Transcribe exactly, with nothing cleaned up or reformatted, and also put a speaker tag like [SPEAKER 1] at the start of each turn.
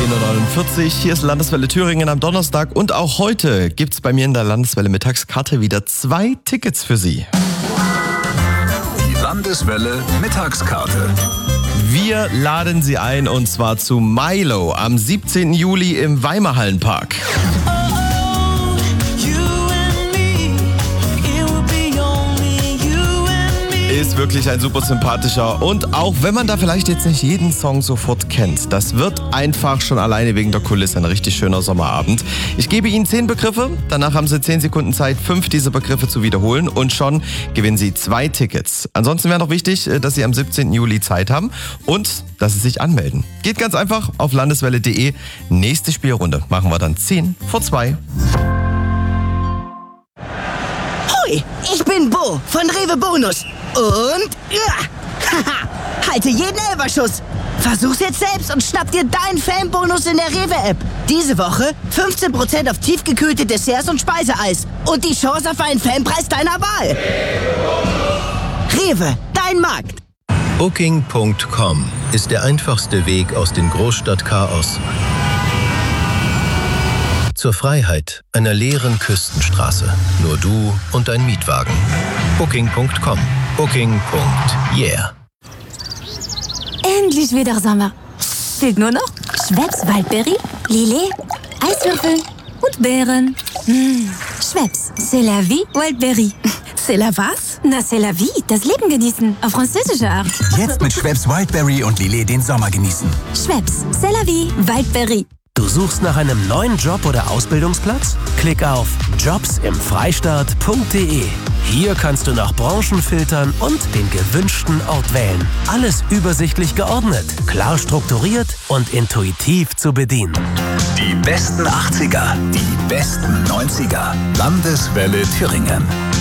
[SPEAKER 1] zehn Uhr neunundvierzig, hier ist Landeswelle Thüringen am Donnerstag und auch heute gibt's bei mir in der Landeswelle Mittagskarte wieder zwei Tickets für Sie.
[SPEAKER 2] Die Landeswelle Mittagskarte.
[SPEAKER 1] Wir laden Sie ein und zwar zu Milo am siebzehnten Juli im Weimarhallenpark. Ist wirklich ein super sympathischer und auch wenn man da vielleicht jetzt nicht jeden Song sofort kennt, das wird einfach schon alleine wegen der Kulisse ein richtig schöner Sommerabend. Ich gebe Ihnen zehn Begriffe, danach haben Sie zehn Sekunden Zeit, fünf dieser Begriffe zu wiederholen und schon gewinnen Sie zwei Tickets. Ansonsten wäre noch wichtig, dass Sie am siebzehnten Juli Zeit haben und dass Sie sich anmelden. Geht ganz einfach auf landeswelle punkt de. Nächste Spielrunde machen wir dann zehn vor zwei.
[SPEAKER 3] Hoi, ich bin Bo von Rewe Bonus. Und ja, haha, halte jeden Elferschuss. Versuch's jetzt selbst und schnapp dir deinen Fanbonus in der Rewe-App. Diese Woche fünfzehn Prozent auf tiefgekühlte Desserts und Speiseeis. Und die Chance auf einen Fanpreis deiner Wahl. Rewe, dein Markt.
[SPEAKER 4] Booking Punkt com ist der einfachste Weg aus dem Großstadtchaos zur Freiheit einer leeren Küstenstraße. Nur du und dein Mietwagen. Booking Punkt com. Booking. Yeah.
[SPEAKER 5] Endlich wieder Sommer. Fehlt nur noch Schweppes Waldbeere, Lillet, Eiswürfel und Beeren. Mmh. Schweppes, c'est la vie, Waldbeere.
[SPEAKER 6] C'est la was?
[SPEAKER 5] Na, c'est la vie, das Leben genießen, auf französische Art.
[SPEAKER 7] Jetzt mit Schweppes Wildberry und Lillet den Sommer genießen.
[SPEAKER 5] Schweppes, c'est la vie, Waldbeere.
[SPEAKER 8] Du suchst nach einem neuen Job oder Ausbildungsplatz? Klick auf jobs im freistaat punkt de. Hier kannst du nach Branchen filtern und den gewünschten Ort wählen. Alles übersichtlich geordnet, klar strukturiert und intuitiv zu bedienen.
[SPEAKER 2] Die besten achtziger, die besten neunziger. Landeswelle Thüringen.